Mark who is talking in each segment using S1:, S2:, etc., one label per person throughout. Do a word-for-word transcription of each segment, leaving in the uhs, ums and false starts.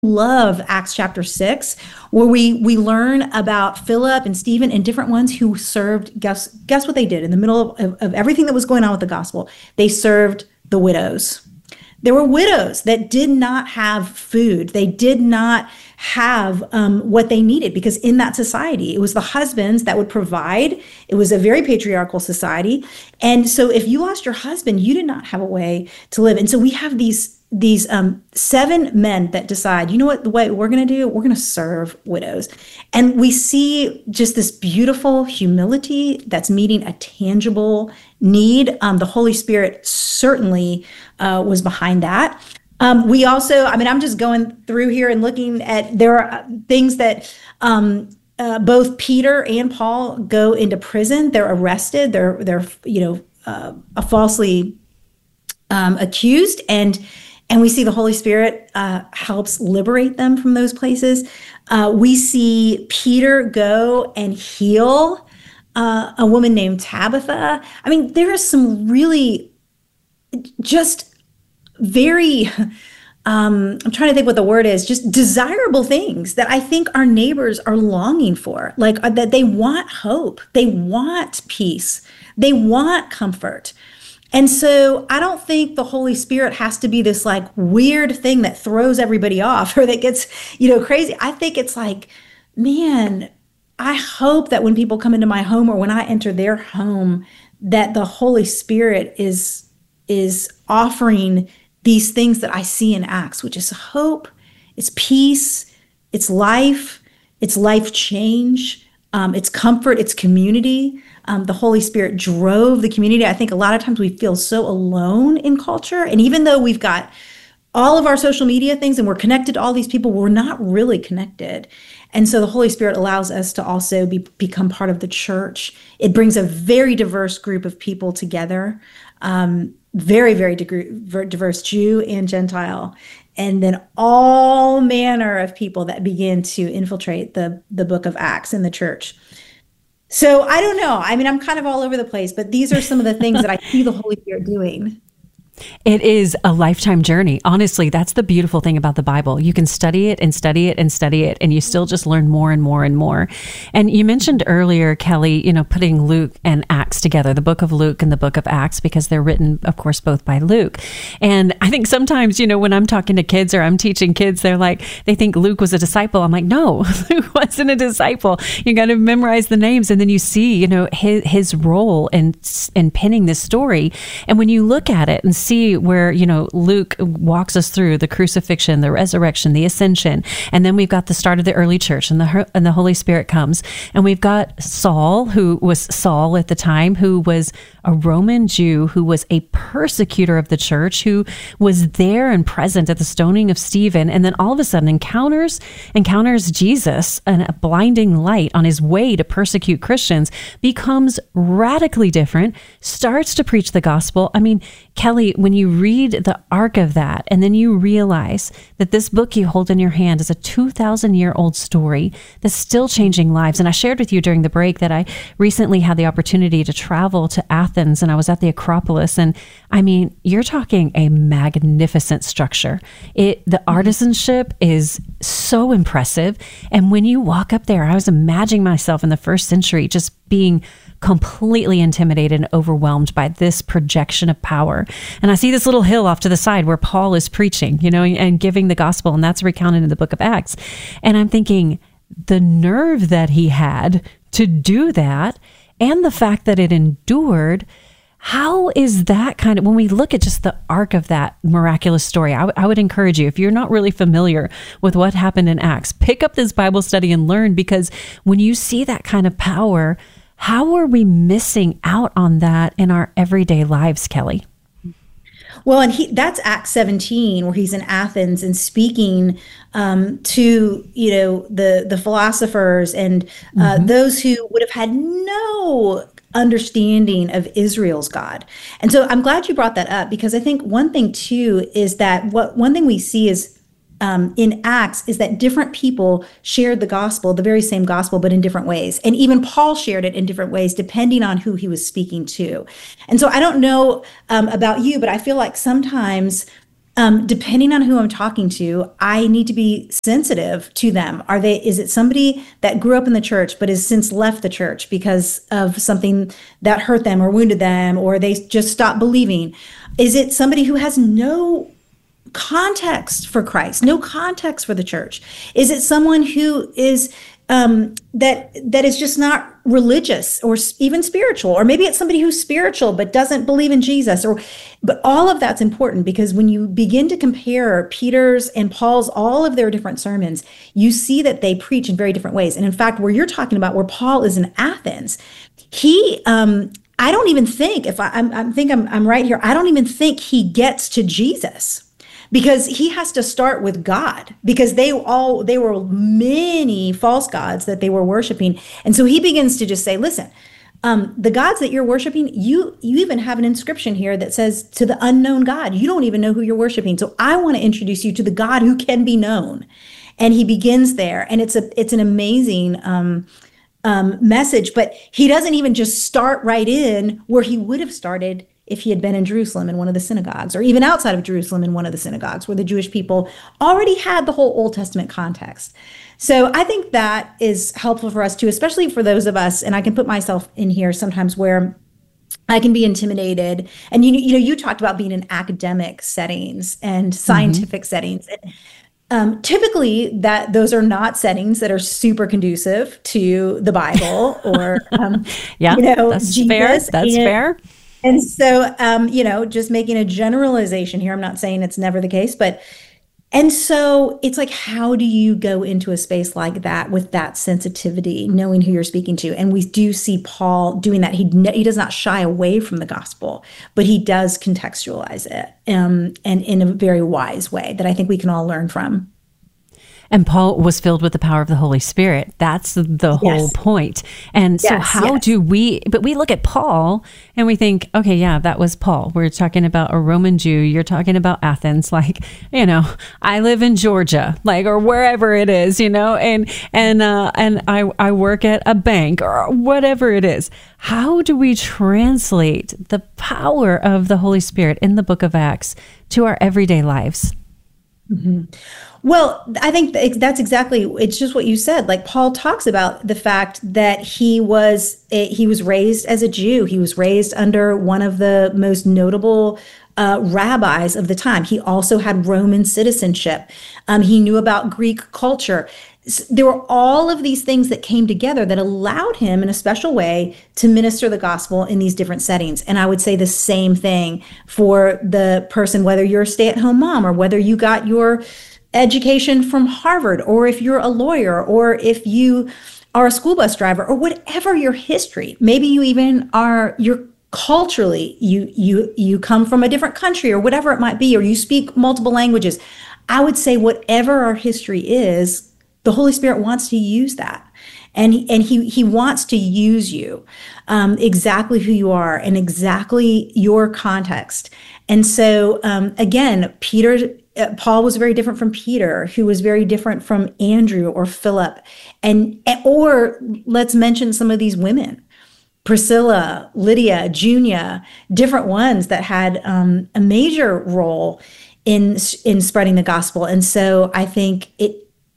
S1: love Acts chapter six, where we we learn about Philip and Stephen and different ones who served. Guess guess what they did in the middle of, of everything that was going on with the gospel? They served the widows. There were widows that did not have food. They did not have um, what they needed, because in that society, it was the husbands that would provide. It was a very patriarchal society. And so if you lost your husband, you did not have a way to live. And so we have these these um, seven men that decide, you know what, the way we're going to do, we're going to serve widows. And we see just this beautiful humility that's meeting a tangible need. Um, the Holy Spirit certainly uh, was behind that. Um, we also, I mean, I'm just going through here and looking at, there are things that um, uh, both Peter and Paul go into prison. They're arrested. They're, they're you know, uh, falsely um, accused. And And we see the Holy Spirit uh, helps liberate them from those places. Uh, we see Peter go and heal uh, a woman named Tabitha. I mean, there are some really just very, um, I'm trying to think what the word is, just desirable things that I think our neighbors are longing for, like uh, that they want hope, they want peace, they want comfort. And so I don't think the Holy Spirit has to be this like weird thing that throws everybody off or that gets, you know, crazy. I think it's like, man, I hope that when people come into my home or when I enter their home, that the Holy Spirit is, is offering these things that I see in Acts, which is hope, it's peace, it's life, it's life change, um, it's comfort, it's community. Um, the Holy Spirit drove the community. I think a lot of times we feel so alone in culture. And even though we've got all of our social media things and we're connected to all these people, we're not really connected. And so the Holy Spirit allows us to also be, become part of the church. It brings a very diverse group of people together, um, very, very degre- diverse Jew and Gentile. And then all manner of people that begin to infiltrate the, the book of Acts in the church. So I don't know. I mean, I'm kind of all over the place, but these are some of the things that I see the Holy Spirit doing.
S2: It is a lifetime journey. Honestly, that's the beautiful thing about the Bible. You can study it and study it and study it, and you still just learn more and more and more. And you mentioned earlier, Kelly, you know, putting Luke and Acts together, the book of Luke and the book of Acts, because they're written, of course, both by Luke. And I think sometimes, you know, when I'm talking to kids or I'm teaching kids, they're like, they think Luke was a disciple. I'm like, no, Luke wasn't a disciple. You got to memorize the names. And then you see, you know, his, his role in, in penning this story. And when you look at it and see where, you know, Luke walks us through the crucifixion, the resurrection, the ascension, and then we've got the start of the early church, and the and the Holy Spirit comes, and we've got Saul, who was Saul at the time, who was a Roman Jew, who was a persecutor of the church, who was there and present at the stoning of Stephen, and then all of a sudden encounters encounters Jesus, and a blinding light on his way to persecute Christians, becomes radically different, starts to preach the gospel. I mean, Kelly, when you read the arc of that, and then you realize that this book you hold in your hand is a two thousand year old story that's still changing lives. And I shared with you during the break that I recently had the opportunity to travel to Athens, and I was at the Acropolis. And I mean, you're talking a magnificent structure. It, the artisanship is so impressive. And when you walk up there, I was imagining myself in the first century just being completely intimidated and overwhelmed by this projection of power. And I see this little hill off to the side where Paul is preaching, you know, and giving the gospel, and that's recounted in the book of Acts. And I'm thinking, the nerve that he had to do that, and the fact that it endured, how is that kind of, when we look at just the arc of that miraculous story, I, w- I would encourage you, if you're not really familiar with what happened in Acts, pick up this Bible study and learn, because when you see that kind of power, how are we missing out on that in our everyday lives, Kelly?
S1: Well, and he, that's Acts seventeen, where he's in Athens and speaking um, to, you know, the, the philosophers and uh, mm-hmm. those who would have had no understanding of Israel's God. And so I'm glad you brought that up, because I think one thing too is that what one thing we see is Um, in Acts is that different people shared the gospel, the very same gospel, but in different ways. And even Paul shared it in different ways, depending on who he was speaking to. And so I don't know um, about you, but I feel like sometimes um, depending on who I'm talking to, I need to be sensitive to them. Are they, is it somebody that grew up in the church, but has since left the church because of something that hurt them or wounded them, or they just stopped believing? Is it somebody who has no context for Christ, no context for the church? Is it someone who is um, that that is just not religious or even spiritual? Or maybe it's somebody who's spiritual but doesn't believe in Jesus. Or, but all of that's important, because when you begin to compare Peter's and Paul's, all of their different sermons, you see that they preach in very different ways. And in fact, where you're talking about, where Paul is in Athens, he um, I don't even think, if I, I'm, I think I'm, I'm right here, I don't even think he gets to Jesus, because he has to start with God, because they all, they were many false gods that they were worshiping. And so he begins to just say, listen, um, the gods that you're worshiping, you, you even have an inscription here that says to the unknown God. You don't even know who you're worshiping. So I want to introduce you to the God who can be known. And he begins there. And it's a, it's an amazing, um, um, message, but he doesn't even just start right in where he would have started if he had been in Jerusalem in one of the synagogues, or even outside of Jerusalem in one of the synagogues, where the Jewish people already had the whole Old Testament context. So I think that is helpful for us too, especially for those of us, and I can put myself in here sometimes, where I can be intimidated. And you, you know, you talked about being in academic settings and scientific mm-hmm. settings. And, Um, typically, that those are not settings that are super conducive to the Bible or, um,
S2: yeah,
S1: you know,
S2: that's
S1: Jesus.
S2: fair. That's
S1: and,
S2: fair.
S1: And so, um, you know, just making a generalization here, I'm not saying it's never the case, but, and so it's like, how do you go into a space like that with that sensitivity, knowing who you're speaking to? And we do see Paul doing that. He he does not shy away from the gospel, but he does contextualize it, um, and in a very wise way that I think we can all learn from.
S2: And Paul was filled with the power of the Holy Spirit. That's the whole
S1: Yes.
S2: point. And so
S1: Yes,
S2: how
S1: yes.
S2: do we, but we look at Paul and we think, okay, yeah, that was Paul. We're talking about a Roman Jew. You're talking about Athens. Like, you know, I live in Georgia, like, or wherever it is, you know, and, and, uh, and I, I work at a bank or whatever it is. How do we translate the power of the Holy Spirit in the book of Acts to our everyday lives?
S1: Mm-hmm. Well, I think that's exactly, it's just what you said. Like, Paul talks about the fact that he was, he was raised as a Jew. He was raised under one of the most notable uh, rabbis of the time. He also had Roman citizenship. Um, he knew about Greek culture. There were all of these things that came together that allowed him in a special way to minister the gospel in these different settings. And I would say the same thing for the person, whether you're a stay-at-home mom or whether you got your education from Harvard, or if you're a lawyer, or if you are a school bus driver, or whatever your history. Maybe you even are, you're culturally, you you you come from a different country, or whatever it might be, or you speak multiple languages. I would say whatever our history is, the Holy Spirit wants to use that. And he, and he he wants to use you, um, exactly who you are and exactly your context. And so, um, again, Peter, uh, Paul was very different from Peter, who was very different from Andrew or Philip. And, or let's mention some of these women, Priscilla, Lydia, Junia, different ones that had um, a major role in in spreading the gospel. And so I think it,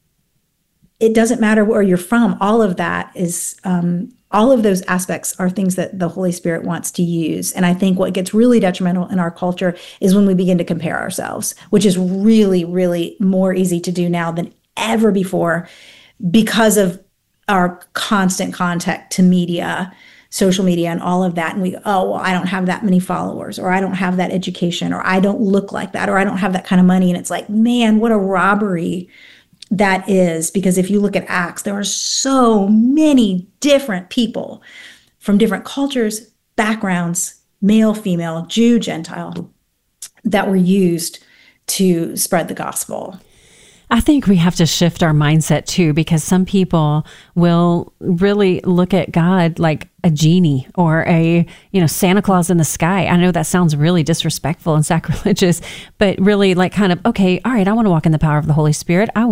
S1: It doesn't matter where you're from. All of that is, um, all of those aspects are things that the Holy Spirit wants to use. And I think what gets really detrimental in our culture is when we begin to compare ourselves, which is really, really more easy to do now than ever before because of our constant contact to media, social media, and all of that. And we, oh, well, I don't have that many followers, or I don't have that education, or I don't look like that, or I don't have that kind of money. And it's like, man, what a robbery that is, because if you look at Acts, there are so many different people from different cultures, backgrounds, male, female, Jew, Gentile, that were used to spread the gospel.
S2: I think we have to shift our mindset too, because some people will really look at God like a genie or a, you know, Santa Claus in the sky. I know that sounds really disrespectful and sacrilegious, but really like kind of, okay, all right, I want to walk in the power of the Holy Spirit. I want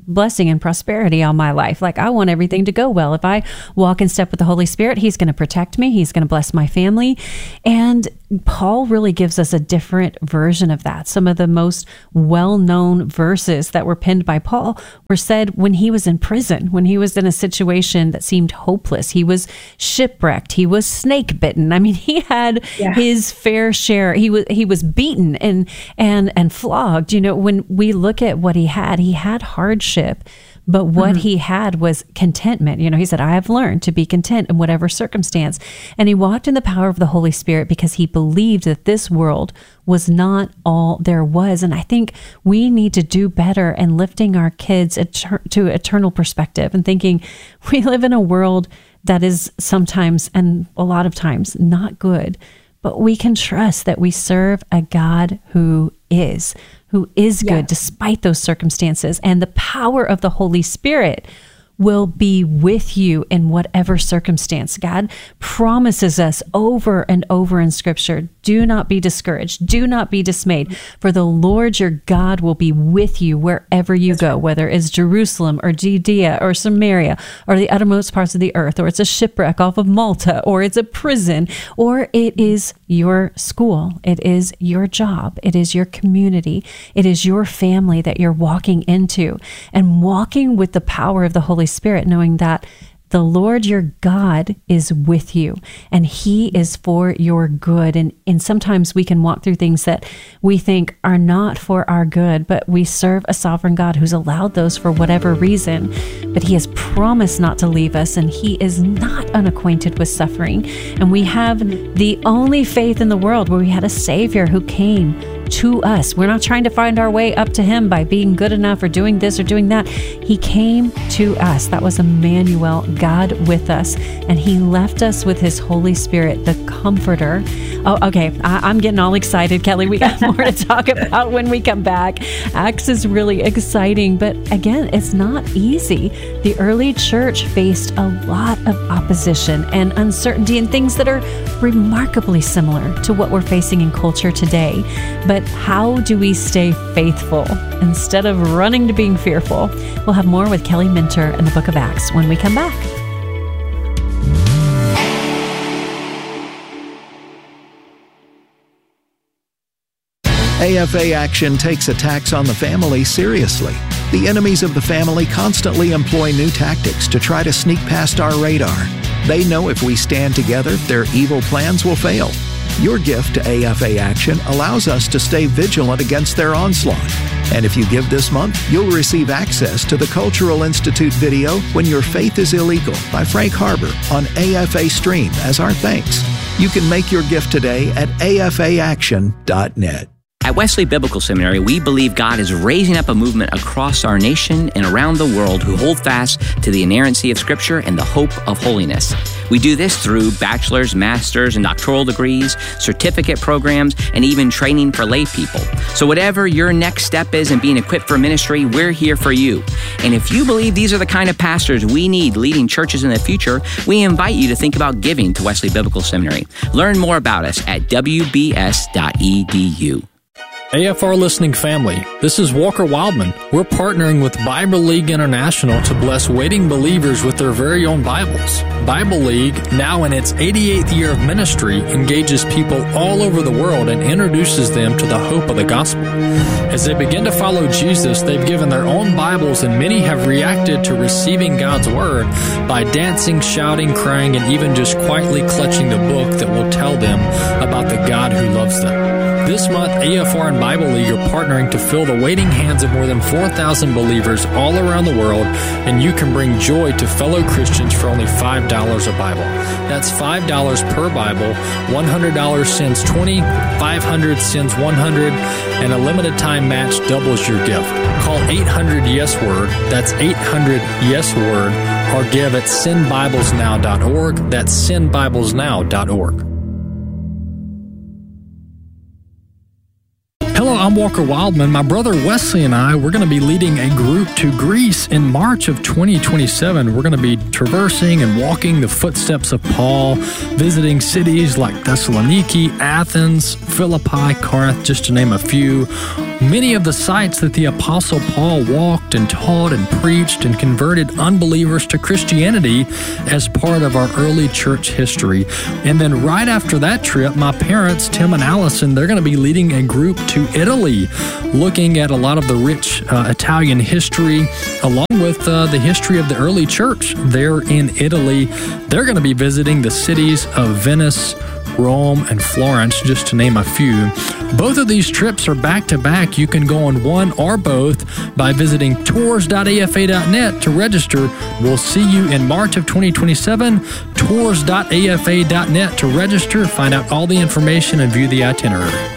S2: blessing and prosperity on my life. Like, I want everything to go well. If I walk in step with the Holy Spirit, He's going to protect me. He's going to bless my family. And Paul really gives us a different version of that. Some of the most well-known verses that were penned by Paul were said when he was in prison, when he was in a situation that seemed hopeless. He was shipwrecked. He was snake bitten. I mean, he had yeah. his fair share. He was he was beaten and and and flogged. You know, when we look at what he had, he had hardship. But what mm-hmm. he had was contentment. You know, he said, I have learned to be content in whatever circumstance. And he walked in the power of the Holy Spirit because he believed that this world was not all there was. And I think we need to do better in lifting our kids etern- to eternal perspective and thinking we live in a world that is sometimes, and a lot of times, not good. But we can trust that we serve a God who is. who is good yeah. despite those circumstances. And the power of the Holy Spirit will be with you in whatever circumstance. God promises us over and over in Scripture, do not be discouraged, do not be dismayed, for the Lord your God will be with you wherever you That's go, right. whether it's Jerusalem or Judea or Samaria or the uttermost parts of the earth, or it's a shipwreck off of Malta, or it's a prison, or it is your school, it is your job, it is your community, it is your family that you're walking into, and walking with the power of the Holy Spirit, knowing that the Lord your God is with you and He is for your good. And, and sometimes we can walk through things that we think are not for our good, but we serve a sovereign God who's allowed those for whatever reason. But He has promised not to leave us, and He is not unacquainted with suffering. And we have the only faith in the world where we had a Savior who came to us. We're not trying to find our way up to Him by being good enough or doing this or doing that. He came to us. That was Emmanuel, God with us. And He left us with His Holy Spirit, the Comforter. Oh, okay. I- I'm getting all excited, Kelly. We got more to talk about when we come back. Acts is really exciting, but again, it's not easy. The early church faced a lot of opposition and uncertainty and things that are remarkably similar to what we're facing in culture today. But how do we stay faithful instead of running to being fearful? We'll have more with Kelly Minter in the book of Acts when we come back.
S3: A F A Action takes attacks on the family seriously. The enemies of the family constantly employ new tactics to try to sneak past our radar. They know if we stand together, their evil plans will fail. Your gift to A F A Action allows us to stay vigilant against their onslaught. And if you give this month, you'll receive access to the Cultural Institute video When Your Faith is Illegal by Frank Harbor on A F A Stream as our thanks. You can make your gift today at A F A action dot net.
S4: At Wesley Biblical Seminary, we believe God is raising up a movement across our nation and around the world who hold fast to the inerrancy of Scripture and the hope of holiness. We do this through bachelor's, master's, and doctoral degrees, certificate programs, and even training for lay people. So whatever your next step is in being equipped for ministry, we're here for you. And if you believe these are the kind of pastors we need leading churches in the future, we invite you to think about giving to Wesley Biblical Seminary. Learn more about us at w b s dot e d u.
S5: A F R listening family, this is Walker Wildman. We're partnering with Bible League International to bless waiting believers with their very own Bibles. Bible League, now in its eighty-eighth year of ministry, engages people all over the world and introduces them to the hope of the gospel. As they begin to follow Jesus, they've given their own Bibles, and many have reacted to receiving God's Word by dancing, shouting, crying, and even just quietly clutching the book that will tell them about the God who loves them. This month, A F R and Bible League are partnering to fill the waiting hands of more than four thousand believers all around the world, and you can bring joy to fellow Christians for only five dollars a Bible. That's five dollars per Bible, one hundred dollars sends twenty dollars, five hundred dollars sends one hundred dollars, and a limited time match doubles your gift. Call eight hundred yes word, that's eight hundred yes word, or give at send bibles now dot org, that's send bibles now dot org. Hello, I'm Walker Wildman. My brother Wesley and I, we're going to be leading a group to Greece in March of twenty twenty-seven. We're going to be traversing and walking the footsteps of Paul, visiting cities like Thessaloniki, Athens, Philippi, Corinth, just to name a few. Many of the sites that the Apostle Paul walked and taught and preached and converted unbelievers to Christianity as part of our early church history. And then right after that trip, my parents, Tim and Allison, they're going to be leading a group to Italy, looking at a lot of the rich uh, Italian history, along with uh, the history of the early church there in Italy. They're going to be visiting the cities of Venice, Rome, and Florence, just to name a few. Both of these trips are back-to-back. You can go on one or both by visiting tours dot a f a dot net to register. We'll see you in March of twenty twenty-seven. tours dot a f a dot net to register, find out all the information, and view the itinerary.